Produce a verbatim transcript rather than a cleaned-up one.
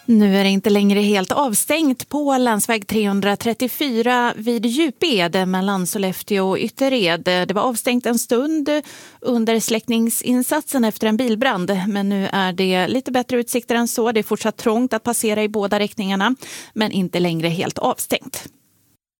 Nu är det inte längre helt avstängt på länsväg trehundratrettiofyra vid Djuped mellan Sollefteå och Yttered. Det var avstängt en stund under släckningsinsatsen efter en bilbrand, men nu är det lite bättre utsikter än så. Det är fortsatt trångt att passera i båda riktningarna, men inte längre helt avstängt.